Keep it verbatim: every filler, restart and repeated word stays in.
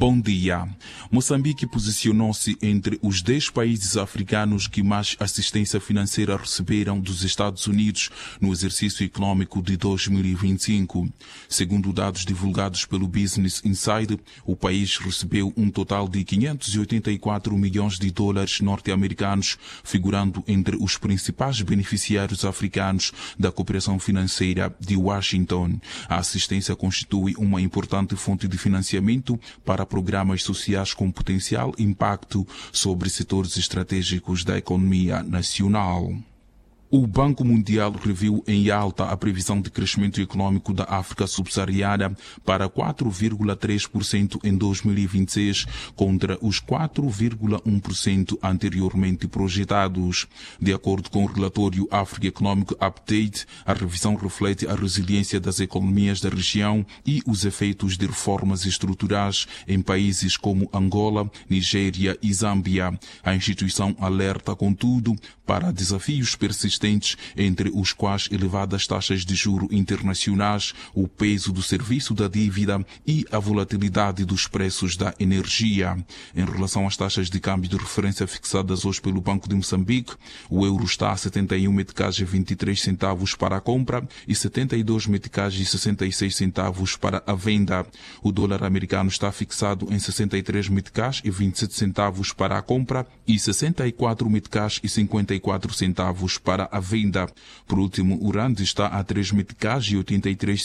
Bom dia. Moçambique posicionou-se entre os dez países africanos que mais assistência financeira receberam dos Estados Unidos no exercício econômico de dois mil e vinte e cinco. Segundo dados divulgados pelo Business Insider, o país recebeu um total de quinhentos e oitenta e quatro milhões de dólares norte-americanos, figurando entre os principais beneficiários africanos da cooperação financeira de Washington. A assistência constitui uma importante fonte de financiamento para programas sociais com potencial impacto sobre setores estratégicos da economia nacional. O Banco Mundial reviu em alta a previsão de crescimento econômico da África subsaariana para quatro vírgula três por cento em dois mil e vinte e seis, contra os quatro vírgula um por cento anteriormente projetados. De acordo com o relatório Africa Economic Update, a revisão reflete a resiliência das economias da região e os efeitos de reformas estruturais em países como Angola, Nigéria e Zâmbia. A instituição alerta, contudo, para desafios persistentes, entre os quais elevadas taxas de juro internacionais, o peso do serviço da dívida e a volatilidade dos preços da energia. Em relação às taxas de câmbio de referência fixadas hoje pelo Banco de Moçambique, o euro está a setenta e um meticais e vinte e três centavos para a compra e setenta e dois meticais e sessenta e seis centavos para a venda. O dólar americano está fixado em sessenta e três meticais e vinte e sete centavos para a compra e sessenta e quatro meticais e cinquenta e quatro centavos para a venda. Por último, o rand está a três meticais e oitenta e três